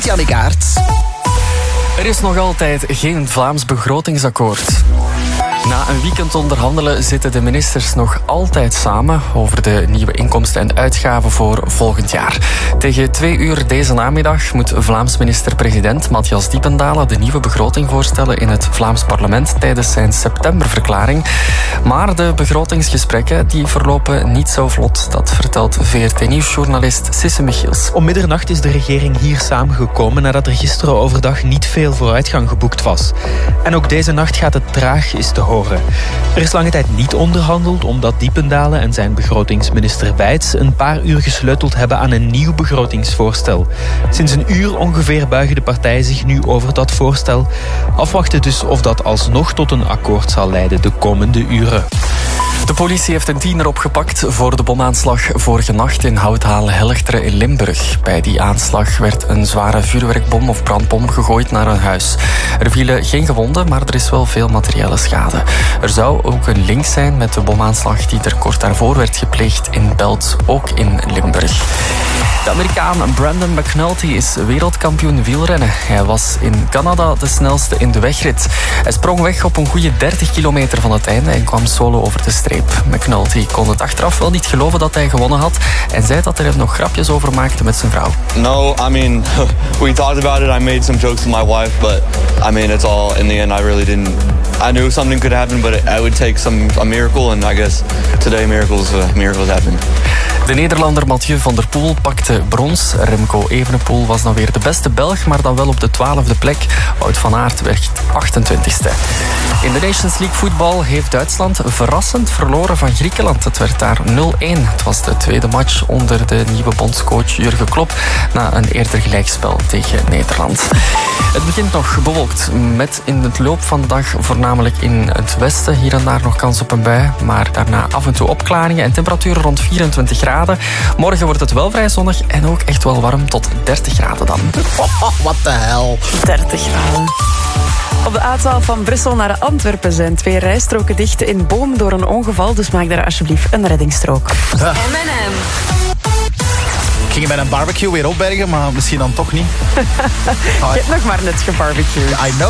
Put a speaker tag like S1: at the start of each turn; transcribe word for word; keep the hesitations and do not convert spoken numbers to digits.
S1: Jannik Aerts.
S2: Er is nog altijd geen Vlaams begrotingsakkoord. Na een weekend onderhandelen zitten de ministers nog altijd samen over de nieuwe inkomsten en uitgaven voor volgend jaar. Tegen twee uur deze namiddag moet Vlaams minister-president Matthias Diependalen de nieuwe begroting voorstellen in het Vlaams parlement tijdens zijn septemberverklaring. Maar de begrotingsgesprekken die verlopen niet zo vlot. Dat vertelt V R T-nieuwsjournalist Sisse Michiels.
S3: Om middernacht is de regering hier samengekomen nadat er gisteren overdag niet veel vooruitgang geboekt was. En ook deze nacht gaat het traag, is te horen. Er is lange tijd niet onderhandeld omdat Diependalen en zijn begrotingsminister Wijts een paar uur gesleuteld hebben aan een nieuw begrotingsvoorstel. Sinds een uur ongeveer buigen de partijen zich nu over dat voorstel. Afwachten dus of dat alsnog tot een akkoord zal leiden de komende uren.
S2: De politie heeft een tiener opgepakt voor de bomaanslag vorige nacht in Houthalen-Helchteren in Limburg. Bij die aanslag werd een zware vuurwerkbom of brandbom gegooid naar een huis. Er vielen geen gewonden, maar er is wel veel materiële schade. Er zou ook een link zijn met de bomaanslag die er kort daarvoor werd gepleegd in Belt, ook in Limburg. De Amerikaan Brandon McNulty is wereldkampioen wielrennen. Hij was in Canada de snelste in de wegrit. Hij sprong weg op een goede dertig kilometer van het einde en kwam solo over de streep. McNulty kon het achteraf wel niet geloven dat hij gewonnen had en zei dat hij er nog grapjes over maakte met zijn vrouw.
S4: No, I mean, we talked about it. I made some jokes with my wife, but I mean, it's all, in the end, I really didn't, I knew something could happen, but it, it would take some, a miracle, and I guess today miracles, uh, miracles happen.
S2: De Nederlander Mathieu van der Poel pakte brons. Remco Evenepoel was dan weer de beste Belg, maar dan wel op de twaalfde plek. Wout van Aert werd achtentwintigste. In de Nations League voetbal heeft Duitsland verrassend verloren van Griekenland. Het werd daar nul een. Het was de tweede match onder de nieuwe bondscoach Jurgen Klopp na een eerder gelijkspel tegen Nederland. Het begint nog bewolkt met in het loop van de dag voornamelijk in het westen hier en daar nog kans op een bui, maar daarna af en toe opklaringen en temperaturen rond vierentwintig graden. Morgen wordt het wel vrij zonnig en ook echt wel warm tot dertig graden dan.
S1: Oh, wat de hel.
S5: dertig graden. Op de A twaalf van Brussel naar Antwerpen zijn twee rijstroken dicht in Boom door een ongeval, dus maak daar alsjeblieft een reddingsstrook.
S1: Huh.
S6: M en M.
S1: Ik ging bij een barbecue weer opbergen, maar misschien dan toch niet.
S5: Je hebt nog maar net gebarbecued.
S1: I know.